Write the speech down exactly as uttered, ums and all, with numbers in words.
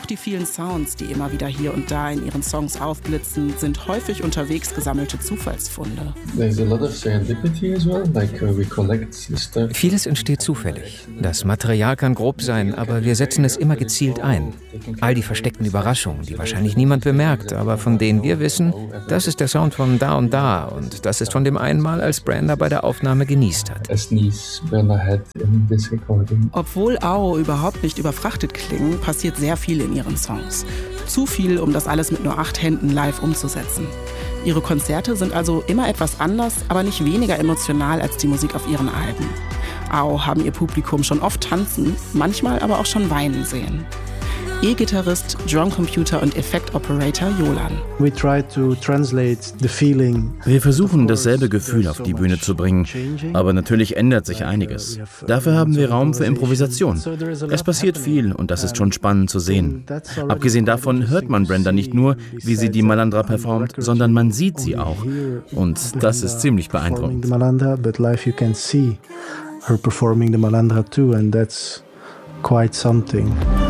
Auch die vielen Sounds, die immer wieder hier und da in ihren Songs aufblitzen, sind häufig unterwegs gesammelte Zufallsfunde. Vieles entsteht zufällig. Das Material kann grob sein, aber wir setzen es immer gezielt ein. All die versteckten Überraschungen, die wahrscheinlich niemand bemerkt, aber von denen wir wissen, das ist der Sound von da und da und das ist von dem einen Mal, als Brenda bei der Aufnahme genießt hat. Obwohl Ao überhaupt nicht überfrachtet klingen, passiert sehr viel in ihren Songs. Zu viel, um das alles mit nur acht Händen live umzusetzen. Ihre Konzerte sind also immer etwas anders, aber nicht weniger emotional als die Musik auf ihren Alben. Ao haben ihr Publikum schon oft tanzen, manchmal aber auch schon weinen sehen. E-Gitarrist, Drumcomputer und Effektoperator Jolan. Wir versuchen, dasselbe Gefühl auf die Bühne zu bringen, aber natürlich ändert sich einiges. Dafür haben wir Raum für Improvisation. Es passiert viel und das ist schon spannend zu sehen. Abgesehen davon hört man Brenda nicht nur, wie sie die Malandra performt, sondern man sieht sie auch. Und das ist ziemlich beeindruckend. Quite something.